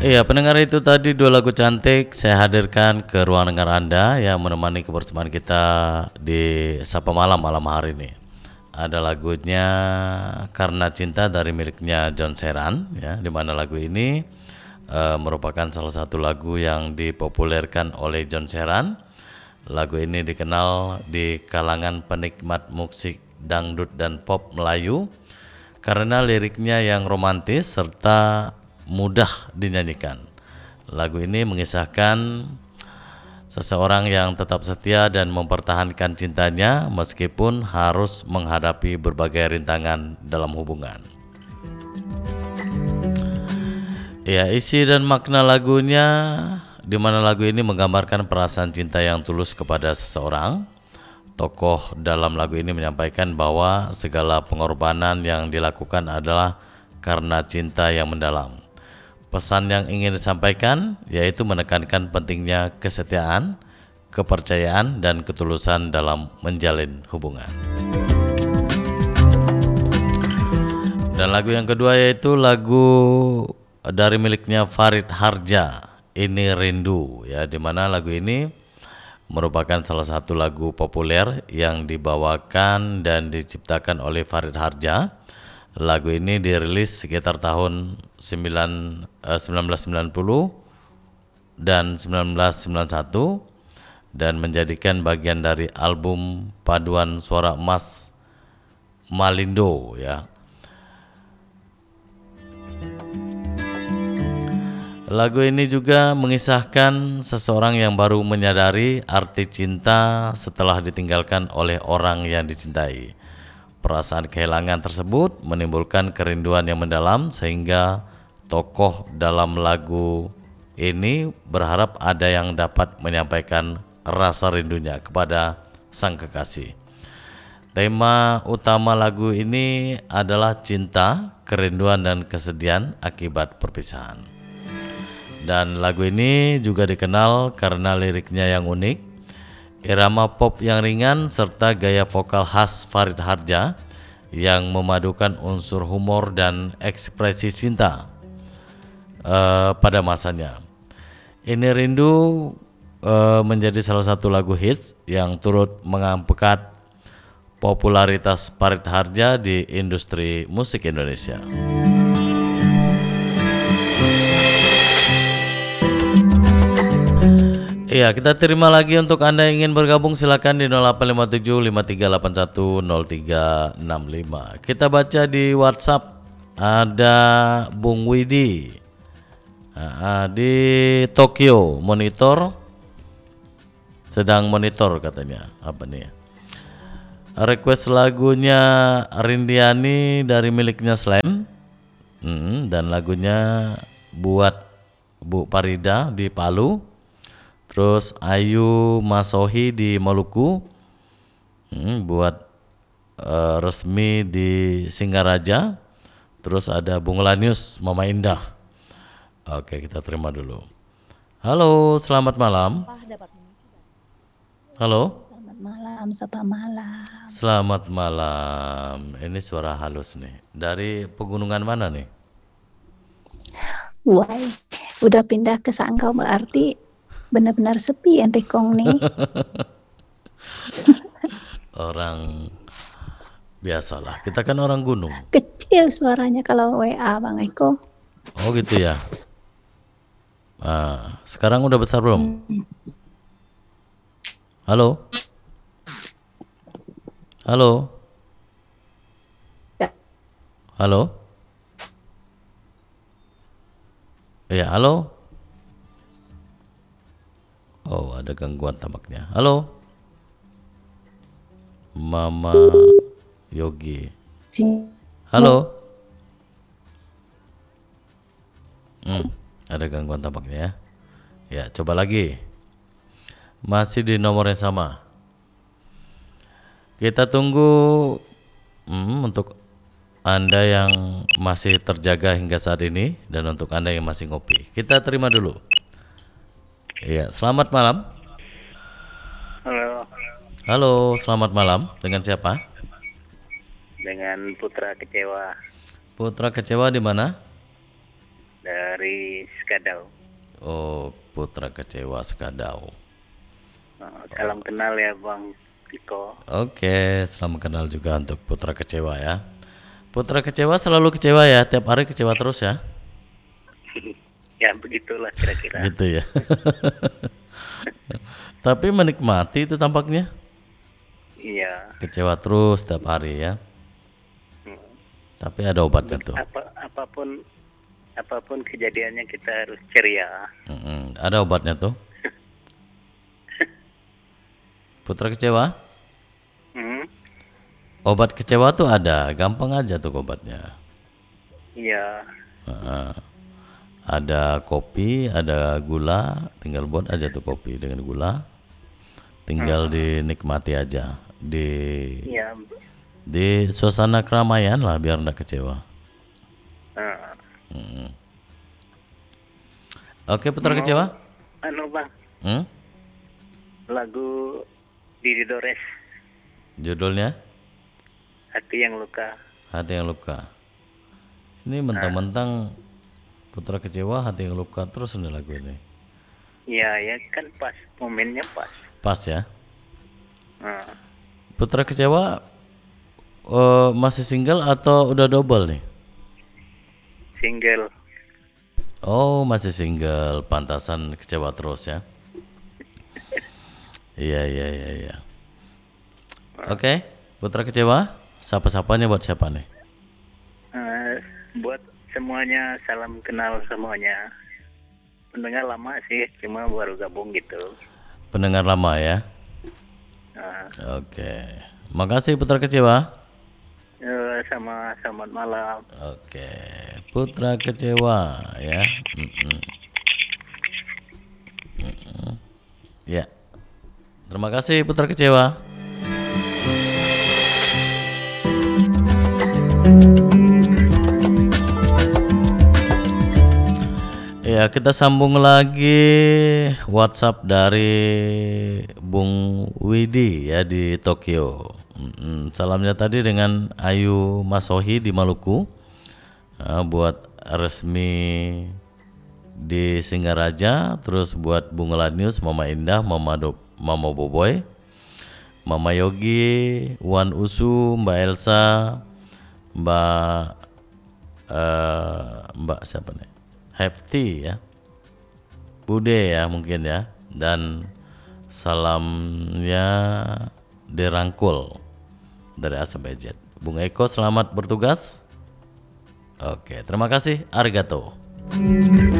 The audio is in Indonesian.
Iya, pendengar itu tadi dua lagu cantik saya hadirkan ke ruang dengar Anda yang menemani kebersamaan kita di Sapa malam hari ini. Ada lagunya Karena Cinta dari miliknya John Serran, ya, di mana lagu ini merupakan salah satu lagu yang dipopulerkan oleh John Serran. Lagu ini dikenal di kalangan penikmat musik dangdut dan pop Melayu karena liriknya yang romantis serta mudah dinyanyikan. Lagu ini mengisahkan seseorang yang tetap setia dan mempertahankan cintanya meskipun harus menghadapi berbagai rintangan dalam hubungan. Ya, isi dan makna lagunya di mana lagu ini menggambarkan perasaan cinta yang tulus kepada seseorang. Tokoh dalam lagu ini menyampaikan bahwa segala pengorbanan yang dilakukan adalah karena cinta yang mendalam. Pesan yang ingin disampaikan yaitu menekankan pentingnya kesetiaan, kepercayaan, dan ketulusan dalam menjalin hubungan. Dan lagu yang kedua yaitu lagu dari miliknya Farid Harja, Ini Rindu, ya, di mana lagu ini merupakan salah satu lagu populer yang dibawakan dan diciptakan oleh Farid Harja. Lagu ini dirilis sekitar tahun 1990 dan 1991 dan menjadikan bagian dari album paduan suara emas Malindo, ya. Lagu ini juga mengisahkan seseorang yang baru menyadari arti cinta setelah ditinggalkan oleh orang yang dicintai. Perasaan kehilangan tersebut menimbulkan kerinduan yang mendalam sehingga tokoh dalam lagu ini berharap ada yang dapat menyampaikan rasa rindunya kepada sang kekasih. Tema utama lagu ini adalah cinta, kerinduan, dan kesedihan akibat perpisahan. Dan lagu ini juga dikenal karena liriknya yang unik, irama pop yang ringan, serta gaya vokal khas Farid Harja yang memadukan unsur humor dan ekspresi cinta pada masanya. Ini Rindu menjadi salah satu lagu hits yang turut mengangkat popularitas Farid Harja di industri musik Indonesia. Iya, kita terima lagi untuk Anda yang ingin bergabung silakan di 0857 5381 0365. Kita baca di WhatsApp ada Bung Widi di Tokyo sedang monitor katanya. Apa nih? Request lagunya Rindiani dari miliknya Slam. Dan lagunya buat Bu Parida di Palu. Terus Ayu Masohi di Maluku, buat Resmi di Singaraja. Terus ada Bung Lanius Mama Indah. Oke, kita terima dulu. Halo, selamat malam. Halo. Selamat malam, sapa malam. Selamat malam. Ini suara halus nih. Dari pegunungan mana nih? Wah, udah pindah ke Sanggau berarti benar-benar sepi Enrikong nih. Orang biasalah, kita kan orang gunung. Kecil suaranya kalau WA Bang Eko. Oh gitu ya. Sekarang udah besar belum? Halo? Halo? Halo? Iya, halo? Oh, ada gangguan tampaknya. Halo? Mama Yogi. Halo? Ada gangguan tampaknya ya. Ya, coba lagi. Masih di nomor yang sama. Kita tunggu untuk Anda yang masih terjaga hingga saat ini dan untuk Anda yang masih ngopi. Kita terima dulu. Iya, selamat malam. Halo, Halo, selamat malam. Dengan siapa? dengan Putra Kecewa Putra Kecewa di mana? dari Sekadau. Oh, Putra Kecewa Sekadau. Salam kenal ya Bang Piko. Oke, salam kenal juga untuk Putra Kecewa ya. Putra Kecewa selalu kecewa ya, tiap hari kecewa terus ya. Ya begitulah kira-kira. Gitu ya. Tapi menikmati itu tampaknya. Iya. Kecewa terus tiap hari ya. Tapi ada obatnya tuh. Apapun kejadiannya kita harus ceria. Ada obatnya tuh. Putra Kecewa? Hmm? Obat kecewa tuh ada, gampang aja tuh obatnya. Iya. Ada kopi, ada gula, tinggal buat aja tuh kopi dengan gula. Tinggal dinikmati aja Iya. di suasana keramaian lah biar nggak kecewa. Oke, Putra Kecewa? Bang, lagu Didi Dores, Judulnya Hati Yang Luka. Hati Yang Luka. Ini mentang-mentang Putra Kecewa, hati yang luka terus ini lagu ini. Iya, ya kan pas, momennya pas. Pas ya. Nah, Putra Kecewa masih single atau udah double nih? single. Oh, masih single, pantasan kecewa terus ya. Iya. Oke, Putra Kecewa, sapa-sapanya buat siapa nih? Buat semuanya, salam kenal semuanya. Pendengar lama sih, cuma baru gabung gitu. Pendengar lama ya. Oke, makasih Putra Kecewa. Sama selamat malam. Oke, Putra Kecewa ya. Ya, terima kasih Putra Kecewa. Ya, kita sambung lagi WhatsApp dari Bung Widi ya di Tokyo. Salamnya tadi dengan Ayu Masohi di Maluku. Buat resmi di Singaraja, terus buat Bung Lanius, Mama Indah, Mama Boboy, Mama Yogi, Wan Usu, Mbak Elsa, Mbak siapa nih? Hefti ya, Bude ya mungkin ya, dan salamnya dirangkul dari Azerbaijan. Bung Eko selamat bertugas. Oke, terima kasih, arigato.